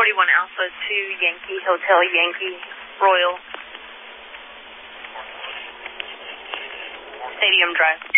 41 Alpha to Yankee Hotel, Yankee Royal. Stadium Drive.